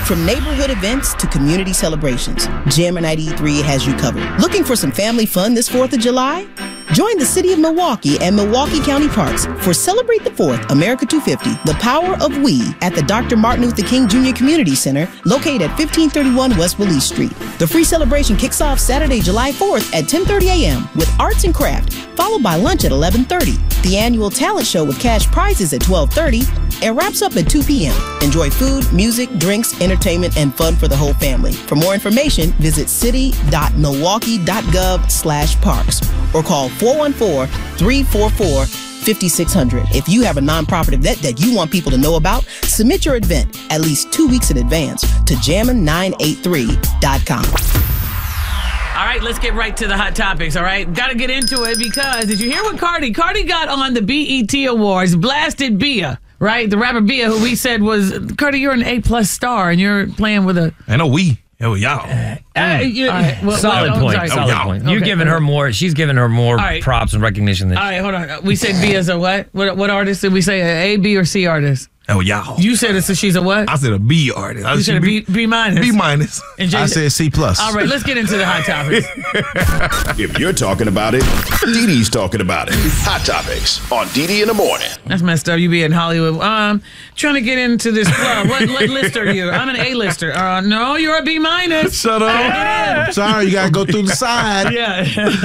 From neighborhood events to community celebrations, Jammer 93 has you covered. Looking for some family fun this 4th of July? Join the City of Milwaukee and Milwaukee County Parks for Celebrate the 4th, America 250, The Power of We at the Dr. Martin Luther King Jr. Community Center located at 1531 West Willie Street. The free celebration kicks off Saturday, July 4th at 10:30 a.m. with arts and craft, followed by lunch at 11:30. The annual talent show with cash prizes at 12:30 and wraps up at 2 p.m. Enjoy food, music, drinks, entertainment, and fun for the whole family. For more information, visit city.milwaukee.gov/parks or call 414-344-5600. If you have a nonprofit event that you want people to know about, submit your event at least 2 weeks in advance to jammin983.com. All right, let's get right to the hot topics, all right? Got to get into it because did you hear what Cardi got on the BET Awards, blasted Bia, right? The rapper Bia, who we said was, Cardi, you're an A+ star and you're playing with a... I know we. Oh, y'all. Solid point. You're giving her more. She's giving her more props and recognition than. All right, hold on. We said B as a what? What artist did we say? An A, B, or C artist? Oh, y'all. You said she's a what? I said a B artist. You said a B minus. B minus. And I said C+. All right, let's get into the hot topics. If you're talking about it, Dee Dee's talking about it. Hot topics on Dee Dee in the morning. That's messed up. You be in Hollywood. Trying to get into this club. What list are you? I'm an A-lister. No, you're a B minus. Shut up. Sorry, you got to go through the side. Yeah.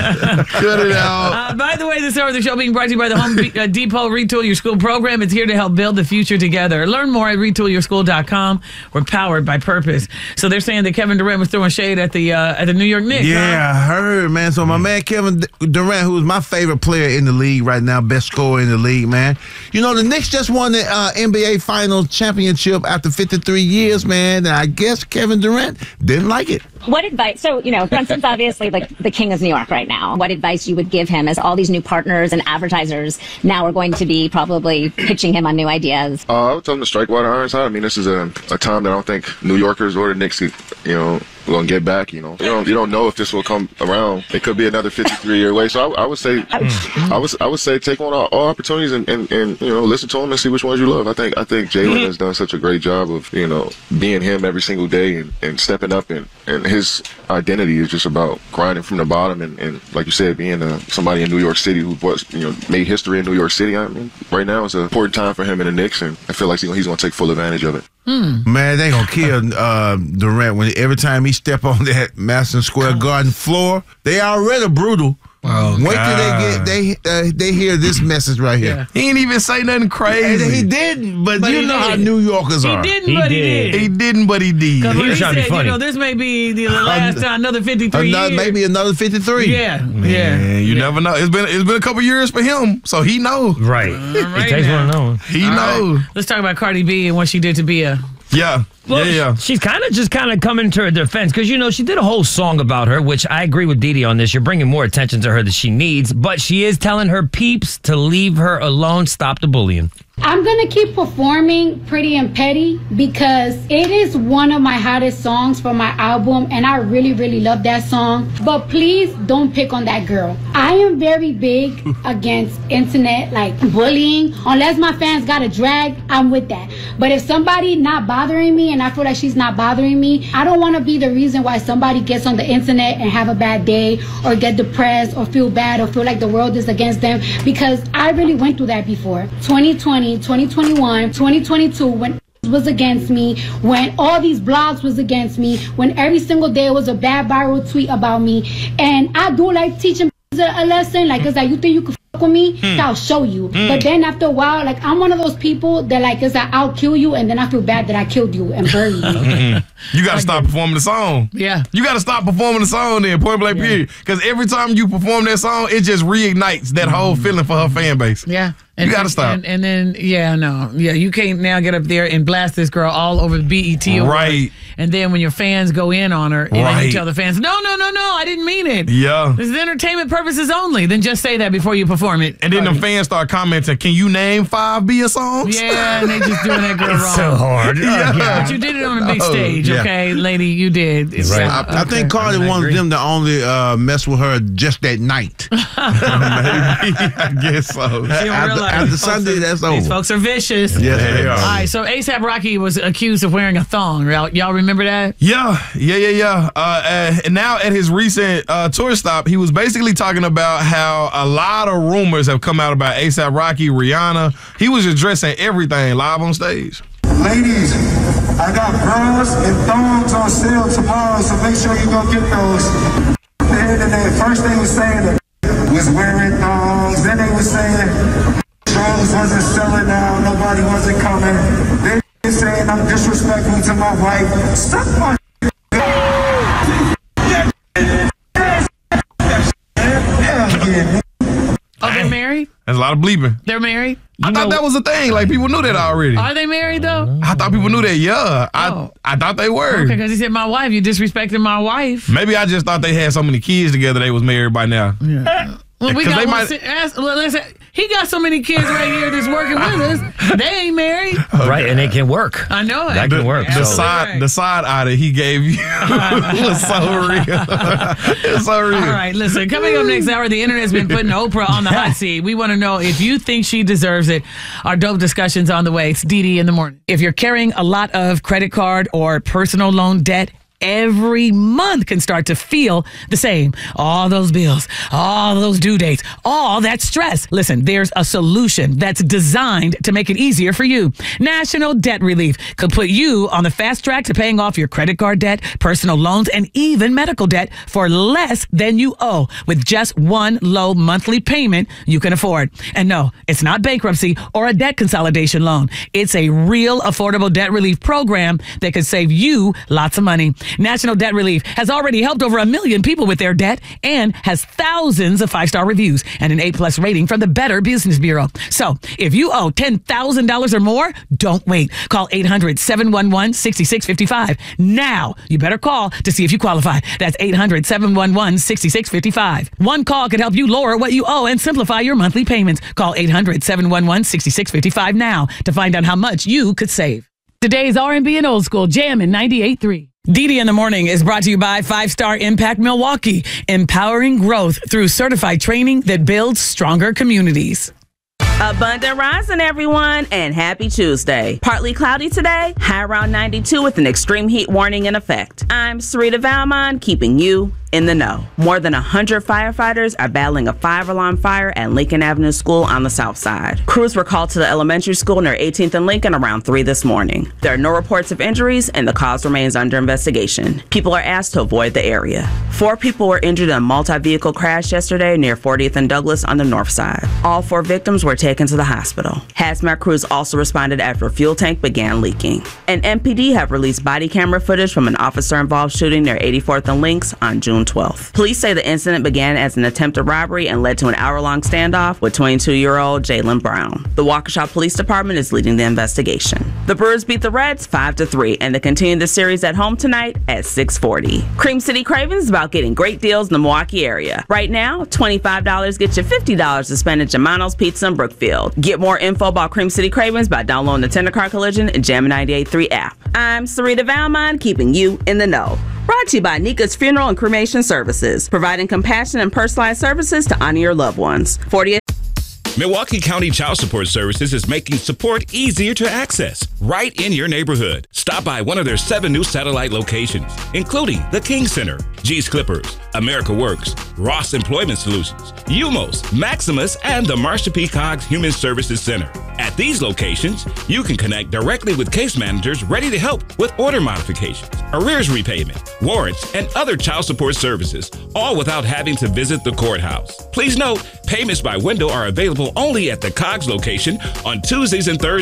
Cut it out. By the way, this hour of the show being brought to you by the Home Depot Retool Your School program. It's here to help build the future together. Learn more at retoolyourschool.com. We're powered by purpose. So they're saying that Kevin Durant was throwing shade at the New York Knicks. Yeah, I heard, man. So my man Kevin Durant, who is my favorite player in the league right now, best scorer in the league, man. You know, the Knicks just won the NBA Finals championship after 53 years, man. And I guess Kevin Durant didn't like it. What advice? So, Brunson's obviously like the king of New York right now. What advice you would give him as all these new partners and advertisers now are going to be probably pitching him on new ideas? I would tell him to strike while the iron's hot. I mean, this is a time that I don't think New Yorkers or the Knicks, we're going to get back, You don't know if this will come around. It could be another 53-year wait. So I would say, I would say take on all opportunities and listen to him and see which ones you love. I think Jalen has done such a great job of, being him every single day and stepping up and his identity is just about grinding from the bottom and like you said, being somebody in New York City who was, made history in New York City. I mean, right now it's an important time for him in the Knicks and I feel like he's going to take full advantage of it. Man, they gonna kill Durant every time he step on that Madison Square Garden floor. They already brutal. Oh, wait till they hear this message right here. Yeah. He ain't even say nothing crazy. He didn't, but you know how New Yorkers are. He didn't, but he did. He didn't, but he did. Because he said, this may be the last time, another 53 years. Maybe another 53. Yeah, You never know. It's been a couple years for him, so he knows. Right. It takes one to know. He knows. Right. Let's talk about Cardi B and what she did to Bia. Yeah. Well, she's kind of coming to her defense because, she did a whole song about her, which I agree with Dee Dee on this. You're bringing more attention to her than she needs, but she is telling her peeps to leave her alone, stop the bullying. I'm going to keep performing Pretty and Petty because it is one of my hottest songs from my album and I really, really love that song. But please don't pick on that girl. I am very big against internet bullying. Unless my fans got a drag, I'm with that. But if somebody not bothering me and I feel like she's not bothering me, I don't want to be the reason why somebody gets on the internet and have a bad day or get depressed or feel bad or feel like the world is against them because I really went through that before. 2020, 2021, 2022, when was against me, when all these blogs was against me, when every single day was a bad viral tweet about me. And I do like teaching a lesson, it's like, you think you can fuck with me? I'll show you. But then after a while, I'm one of those people that it's like, I'll kill you and then I feel bad that I killed you and buried you. You got to stop performing the song. Yeah. You got to stop performing the song then, point blank period. Because every time you perform that song, it just reignites that whole feeling for her fan base. Yeah. You got to stop. And then, you can't now get up there and blast this girl all over the BET Awards. Right. And then when your fans go in on her, and then you tell the fans, no, I didn't mean it. Yeah. This is entertainment purposes only. Then just say that before you perform it. And then the fans start commenting, can you name 5 Bia songs? Yeah, and they just doing that girl wrong. It's so hard. But you did it on a big stage, okay, lady? You did. Right. I think Cardi wanted them to only mess with her just that night. Maybe. I guess so. She don't realize After Sunday, that's over. These folks are vicious. Yeah, they are. All right, so A$AP Rocky was accused of wearing a thong. Y'all remember that? Yeah. And now at his recent tour stop, he was basically talking about how a lot of rumors have come out about A$AP Rocky, Rihanna. He was addressing everything live on stage. Ladies, I got bras and thongs on sale tomorrow, so make sure you go get those. The internet, first they were saying was wearing thongs, then they were saying drugs wasn't selling out, nobody wasn't coming. Then they were saying I'm disrespectful to my wife. Suck my Oh, they're married? There's a lot of bleeping. They're married? I thought that was a thing. Like, people knew that already. Are they married, though? I thought people knew that, yeah. Oh. I thought they were. Okay, because he said, my wife, you disrespecting my wife. Maybe I just thought they had so many kids together they was married by now. Yeah. Well, we got listen, he got so many kids right here that's working with us. They ain't married. Okay. Right, and it can work. I know it. That can work. The side eye that he gave you was so real. It's so real. All right, listen, coming up next hour, the internet's been putting Oprah on the hot seat. We want to know if you think she deserves it. Our dope discussion's on the way. It's DD in the morning. If you're carrying a lot of credit card or personal loan debt, every month can start to feel the same. All those bills, all those due dates, all that stress. Listen, there's a solution that's designed to make it easier for you. National Debt Relief could put you on the fast track to paying off your credit card debt, personal loans, and even medical debt for less than you owe with just one low monthly payment you can afford. And no, it's not bankruptcy or a debt consolidation loan. It's a real affordable debt relief program that could save you lots of money. National Debt Relief has already helped over 1 million people with their debt and has thousands of 5-star reviews and an A+ rating from the Better Business Bureau. So if you owe $10,000 or more, don't wait. Call 800-711-6655. Now, you better call to see if you qualify. That's 800-711-6655. One call could help you lower what you owe and simplify your monthly payments. Call 800-711-6655 now to find out how much you could save. Today's R&B and old school jam in 98.3. DD in the Morning is brought to you by 5-Star Impact Milwaukee, empowering growth through certified training that builds stronger communities. Abundant rising, everyone, and happy Tuesday. Partly cloudy today, high around 92 with an extreme heat warning in effect. I'm Sarita Valmont, keeping you in the know. More than 100 firefighters are battling a 5-alarm fire at Lincoln Avenue School on the south side. Crews were called to the elementary school near 18th and Lincoln around 3 this morning. There are no reports of injuries, and the cause remains under investigation. People are asked to avoid the area. 4 people were injured in a multi-vehicle crash yesterday near 40th and Douglas on the north side. All 4 victims were taken to the hospital. Hazmat crews also responded after a fuel tank began leaking. And MPD have released body camera footage from an officer-involved shooting near 84th and Links on June 12th. Police say the incident began as an attempted robbery and led to an hour-long standoff with 22-year-old Jaylen Brown. The Waukesha Police Department is leading the investigation. The Brewers beat the Reds 5-3, and they continue the series at home tonight at 6:40. Cream City Cravings is about getting great deals in the Milwaukee area. Right now, $25 gets you $50 to spend at Germano's Pizza in Brookfield. Get more info about Cream City Cravings by downloading the Tender Car Collision and Jam 98.3 app. I'm Sarita Valmont, keeping you in the know. Brought to you by Nika's Funeral and Cremation Services, providing compassion and personalized services to honor your loved ones. Milwaukee County Child Support Services is making support easier to access right in your neighborhood. Stop by one of their 7 new satellite locations, including the King Center, G's Clippers, America Works, Ross Employment Solutions, UMOS, Maximus, and the Marsha P. Cogs Human Services Center. At these locations, you can connect directly with case managers ready to help with order modifications, arrears repayment, warrants, and other child support services, all without having to visit the courthouse. Please note, payments by window are available only at the Cogs location on Tuesdays and Thursdays.